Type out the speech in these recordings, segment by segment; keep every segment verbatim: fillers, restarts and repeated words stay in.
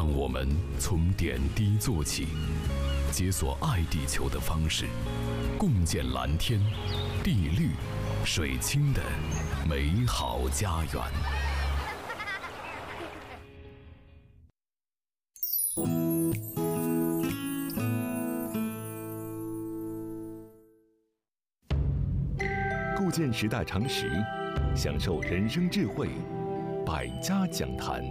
让我们从点滴做起，解锁爱地球的方式，共建蓝天、地绿、水清的美好家园。 构建时代常识，享受人生智慧，百家讲坛。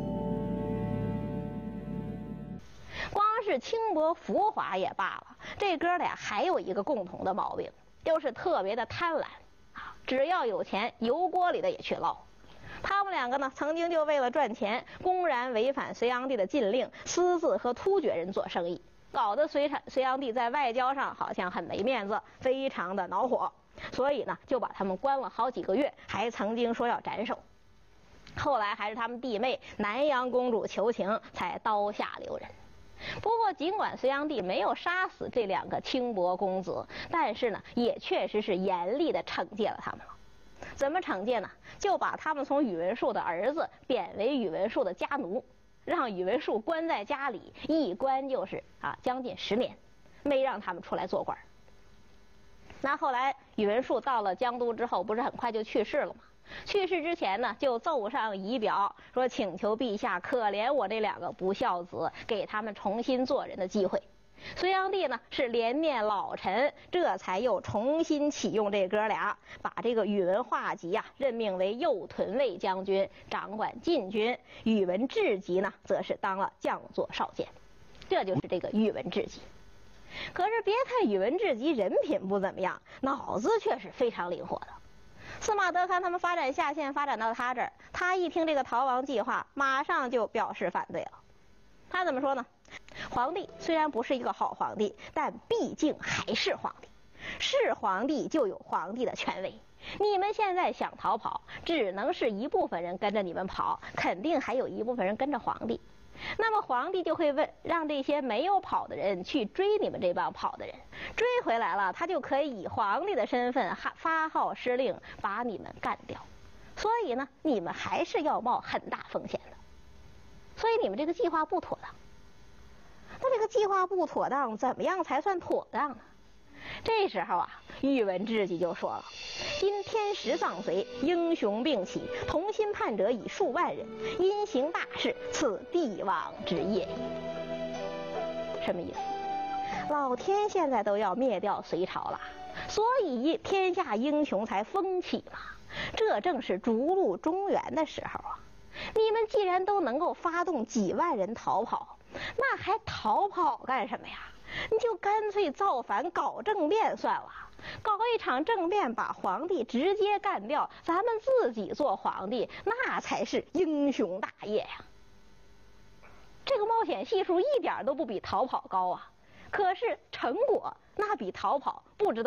光是轻薄浮华也罢了，这哥俩还有一个共同的毛病，就是特别的贪婪啊！只要有钱，油锅里的也去捞。他们两个呢，曾经就为了赚钱，公然违反隋炀帝的禁令，私自和突厥人做生意，搞得隋隋炀帝在外交上好像很没面子，非常的恼火。所以呢，就把他们关了好几个月，还曾经说要斩首。后来还是他们弟妹南阳公主求情，才刀下留人。不过，尽管隋炀帝没有杀死这两个轻薄公子，但是呢，也确实是严厉的惩戒了他们了。怎么惩戒呢？就把他们从宇文述的儿子贬为宇文述的家奴，让宇文述关在家里，一关就是啊将近十年，没让他们出来做官。那后来宇文述到了江都之后，不是很快就去世了吗？去世之前呢，就奏上仪表，说请求陛下可怜我这两个不孝子，给他们重新做人的机会。隋炀帝呢是怜念老臣，这才又重新启用这哥俩，把这个宇文化及啊任命为右屯卫将军，掌管禁军；宇文智及呢，则是当了将佐少监。这就是这个宇文智及。可是别看宇文智及人品不怎么样，脑子却是非常灵活的。司马德堪他们发展下线，发展到他这儿，他一听这个逃亡计划，马上就表示反对了。他怎么说呢？皇帝虽然不是一个好皇帝，但毕竟还是皇帝，是皇帝就有皇帝的权威。你们现在想逃跑，只能是一部分人跟着你们跑，肯定还有一部分人跟着皇帝。那么皇帝就会问，让这些没有跑的人去追你们这帮跑的人，追回来了，他就可以以皇帝的身份发号施令，把你们干掉。所以呢，你们还是要冒很大风险的。所以你们这个计划不妥当。那这个计划不妥当，怎么样才算妥当呢？这时候啊，宇文智及就说了：因天时丧隋，英雄并起，同心叛者以数万人，因行大事，此帝王之业也。什么意思？老天现在都要灭掉隋朝了，所以天下英雄才风起嘛。这正是逐鹿中原的时候啊！你们既然都能够发动几万人逃跑，那还逃跑干什么呀？你就干脆造反搞政变算了，搞一场政变把皇帝直接干掉，咱们自己做皇帝，那才是英雄大业呀！这个冒险系数一点都不比逃跑高啊，可是成果那比逃跑不知道